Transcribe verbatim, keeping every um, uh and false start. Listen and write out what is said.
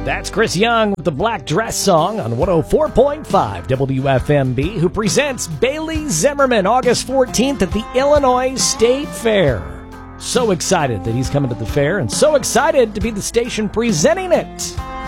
That's Chris Young with the Black Dress Song on one oh four point five W F M B, who presents Bailey Zimmerman August fourteenth at the Illinois State Fair. So excited that he's coming to the fair, and so excited to be the station presenting it.